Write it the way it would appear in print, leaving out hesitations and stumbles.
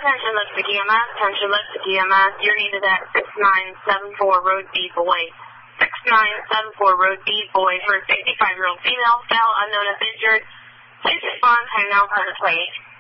Attention Lipstick EMS, attention Lipstick EMS, you're needed at 6974 Road B, Boy. 6974 Road B, Boy, for a 65-year-old female, cell unknown as injured. Please respond, hang now, private plate.